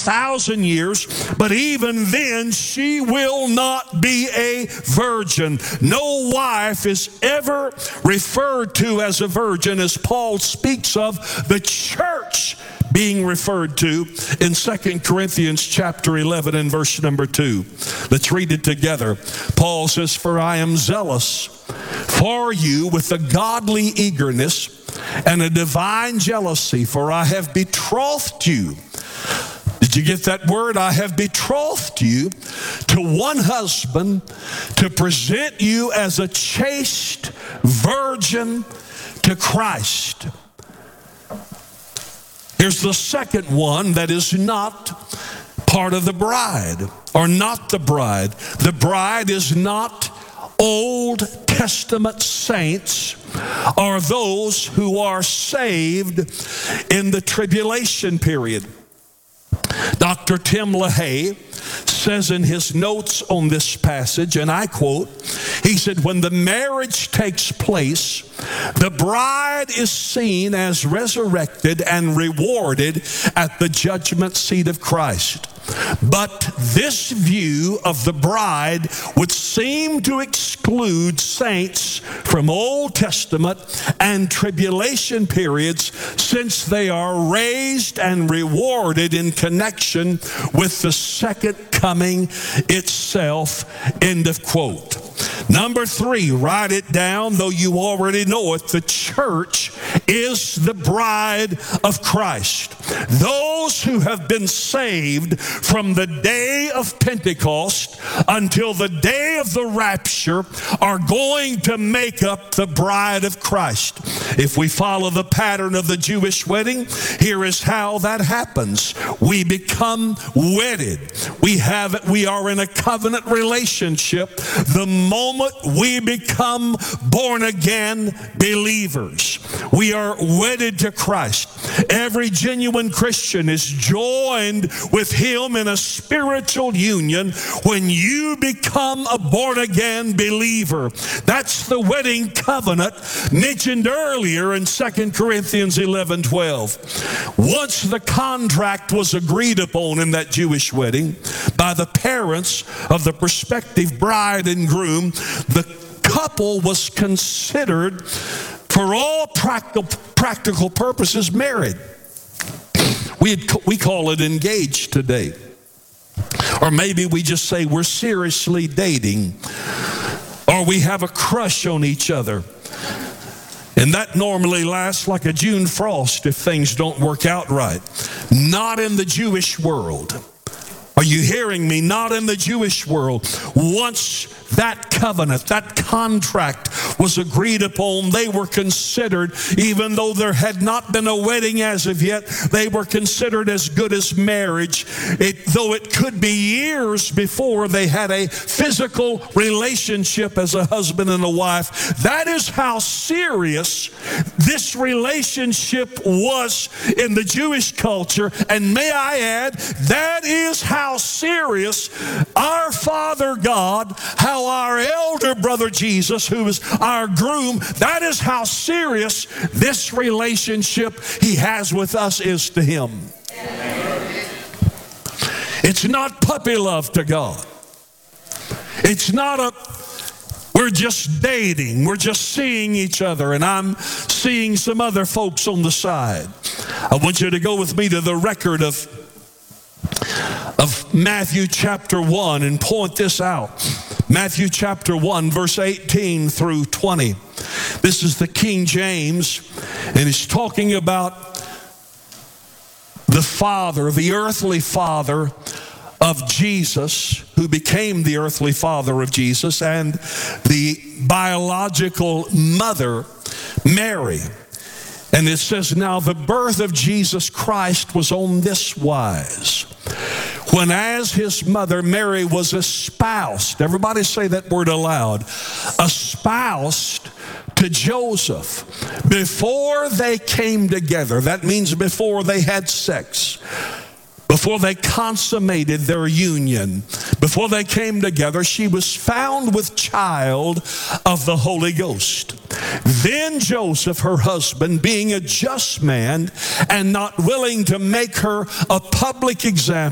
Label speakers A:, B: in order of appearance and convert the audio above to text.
A: 1,000 years, but even then she will not be a virgin. No wife is ever referred to as a virgin, as Paul speaks of the church being referred to in 2 Corinthians chapter 11 and verse number 2. Let's read it together. Paul says, "For I am zealous for you with a godly eagerness and a divine jealousy, for I have betrothed you." Did you get that word? I have betrothed you to one husband to present you as a chaste virgin to Christ. Here's the second one that is not part of the bride, or not the bride. The bride is not Old Testament saints or those who are saved in the tribulation period. Dr. Tim LaHaye says in his notes on this passage, and I quote, he said, "When the marriage takes place, the bride is seen as resurrected and rewarded at the judgment seat of Christ. But this view of the bride would seem to exclude saints from Old Testament and tribulation periods, since they are raised and rewarded in connection with the second coming itself." End of quote. Number 3, write it down, though you already know it. The church is the bride of Christ. Those who have been saved from the day of Pentecost until the day of the rapture are going to make up the bride of Christ. If we follow the pattern of the Jewish wedding, here is how that happens. We become wedded. We are in a covenant relationship the moment we become born again believers. We are wedded to Christ. Every genuine Christian is joined with Him in a spiritual union when you become a born again believer. That's the wedding covenant mentioned earlier in 2 Corinthians 11:12. Once the contract was agreed upon in that Jewish wedding by the parents of the prospective bride and groom, the couple was considered, for all practical purposes, married. We call it engaged today. Or maybe we just say we're seriously dating, or we have a crush on each other. And that normally lasts like a June frost if things don't work out right. Not in the Jewish world. Are you hearing me? Not in the Jewish world. Once that covenant, that contract was agreed upon, they were considered, even though there had not been a wedding as of yet, they were considered as good as marriage, though it could be years before they had a physical relationship as a husband and a wife. That is how serious this relationship was in the Jewish culture. And may I add, that is how serious our Father God, how our elder brother Jesus, who is our groom, that is how serious this relationship He has with us is to Him. It's not puppy love to God. It's not we're just dating, we're just seeing each other, and I'm seeing some other folks on the side. I want you to go with me to the record of Matthew chapter 1 and point this out. Matthew chapter 1, verse 18 through 20. This is the King James, and it's talking about the father, the earthly father of Jesus, who became the earthly father of Jesus, and the biological mother, Mary. And it says, "Now the birth of Jesus Christ was on this wise. When as his mother Mary was espoused," everybody say that word aloud, espoused to Joseph, before they came together, that means before they had sex, before they consummated their union, before they came together, she was found with child of the Holy Ghost. Then Joseph, her husband, being a just man and not willing to make her a public example,